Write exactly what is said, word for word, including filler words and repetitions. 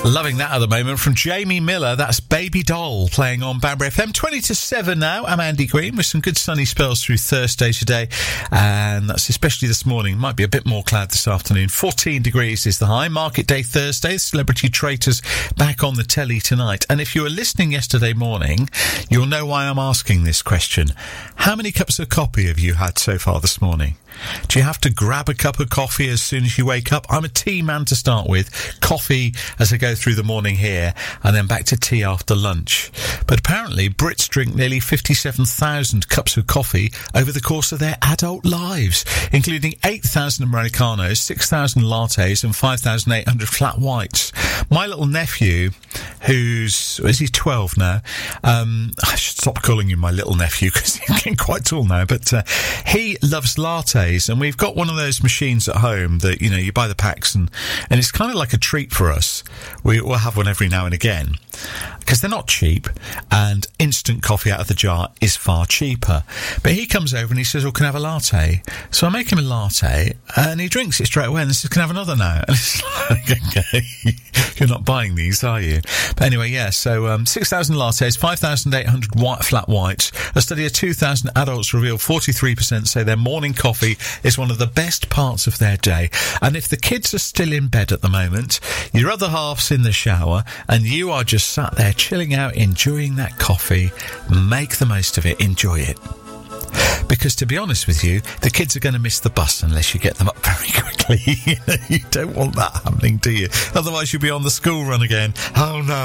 Loving that at the moment from Jamie Miller. That's Baby Doll playing on Banbury F M. twenty to seven now. I'm Andy Green with some good sunny spells through Thursday today. And that's especially this morning. Might be a bit more cloud this afternoon. fourteen degrees is the high. Market Day Thursday. Celebrity Traitors back on the telly tonight. And if you were listening yesterday morning, you'll know why I'm asking this question. How many cups of coffee have you had so far this morning? Do you have to grab a cup of coffee as soon as you wake up? I'm a tea man to start with. Coffee as I go through the morning here, and then back to tea after lunch. But apparently Brits drink nearly fifty-seven thousand cups of coffee over the course of their adult lives, including eight thousand Americanos, six thousand lattes and five thousand eight hundred flat whites. My little nephew, who's, is he twelve now? Um, I should stop calling him my little nephew because he's getting quite tall now, but uh, he loves lattes. And we've got one of those machines at home that, you know, you buy the packs and, and it's kind of like a treat for us. We, we'll have one every now and again because they're not cheap and instant coffee out of the jar is far cheaper. But he comes over and he says, oh, can I have a latte? So I make him a latte and he drinks it straight away and says, can I have another now? And it's like, okay, you're not buying these, are you? But anyway, yeah, so um, six thousand lattes, five thousand eight hundred white, flat whites. A study of two thousand adults revealed forty-three percent say their morning coffee is one of the best parts of their day. And if the kids are still in bed at the moment, your other half's in the shower, and you are just sat there chilling out, enjoying that coffee, make the most of it, enjoy it. Because to be honest with you, the kids are going to miss the bus unless you get them up very quickly. You don't want that happening, do you? Otherwise you'll be on the school run again. Oh no.